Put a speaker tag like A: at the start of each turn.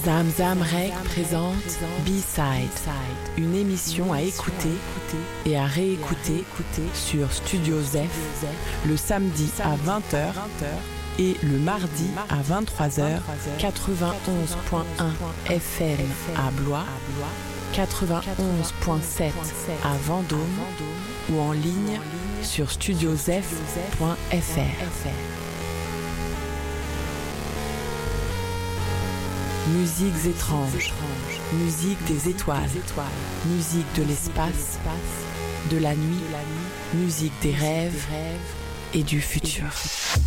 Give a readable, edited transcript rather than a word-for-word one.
A: Zamzam Rec présente B-Side, une émission à écouter et à réécouter sur Studio Zef le samedi à 20h et le mardi à 23h, 91.1 FM à Blois, 91.7 à Vendôme ou en ligne sur studiozef.fr. Musiques étranges, musique des étoiles, musique de l'espace, de la nuit, musique des rêves et du futur.